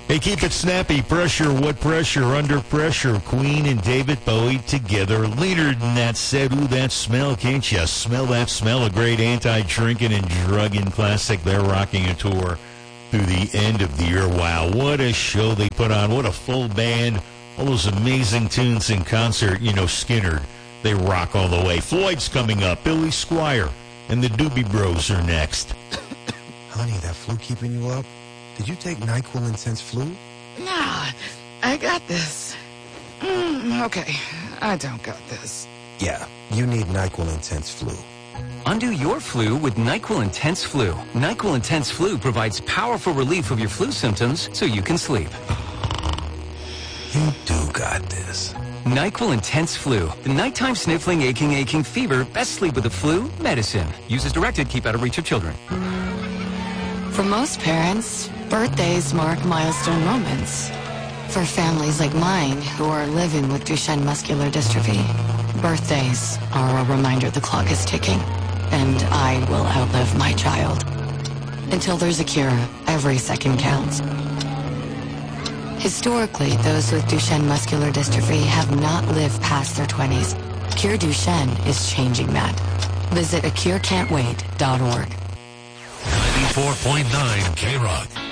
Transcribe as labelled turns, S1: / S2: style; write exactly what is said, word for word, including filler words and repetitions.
S1: Hey, keep it snappy. Pressure, what pressure? Under pressure. Queen and David Bowie together. Leaner than that said, ooh, that smell. Can't you smell that smell? A great anti-drinking and drugging classic. They're rocking a tour through the end of the year. Wow, what a show they put on. What a full band. All those amazing tunes in concert. You know, Skinner, they rock all the way. Floyd's coming up. Billy Squier and the Doobie Bros are next.
S2: Honey, that flu keeping you up? Did you take NyQuil Intense Flu?
S3: Nah, I got this. Mm, okay, I don't got this.
S2: Yeah, you need NyQuil Intense Flu.
S4: Undo your flu with NyQuil Intense Flu. NyQuil Intense Flu provides powerful relief of your flu symptoms so you can sleep.
S2: You do got this.
S4: NyQuil Intense Flu. The nighttime sniffling, aching, aching fever. Best sleep with the flu medicine. Use as directed. Keep out of reach of children.
S5: For most parents, birthdays mark milestone moments. For families like mine who are living with Duchenne muscular dystrophy, birthdays are a reminder the clock is ticking, and I will outlive my child. Until there's a cure, every second counts. Historically, those with Duchenne muscular dystrophy have not lived past their twenties. Cure Duchenne is changing that. Visit a cure can't wait dot org.
S6: ninety-four point nine K-Rock.